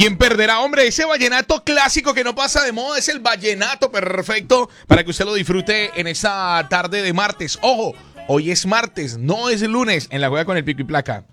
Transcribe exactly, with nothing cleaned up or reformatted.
¿Quién perderá? Hombre, ese vallenato clásico que no pasa de moda es el vallenato perfecto para que usted lo disfrute en esta tarde de martes. Ojo, hoy es martes, no es lunes en la juega con el pico y placa.